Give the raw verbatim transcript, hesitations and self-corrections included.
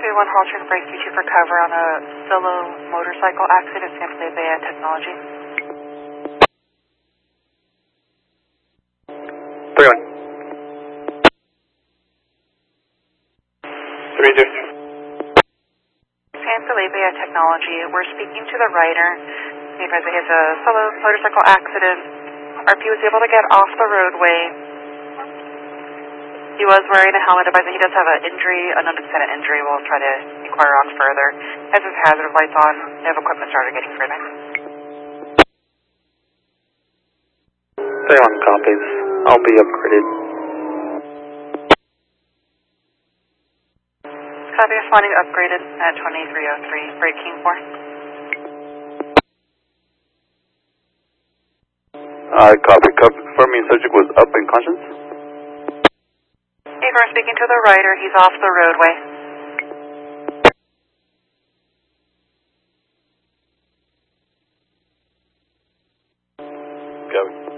two one Haltern break Q two for cover on a solo motorcycle accident, San Felipe Technology. three one. three two. San Felipe Technology, we're speaking to the rider because he has a solo motorcycle accident. R P was able to get off the roadway. He was wearing a helmet, but he does have an injury, an unextended injury. We'll try to inquire on further. Has his hazard lights on. They have equipment started getting further. three one copies. I'll be upgraded. Copy, responding upgraded at twenty-three oh three, breaking four. Uh, copy. Confirming subject was up in conscience. Hey, we're speaking to the rider. He's off the roadway. Go.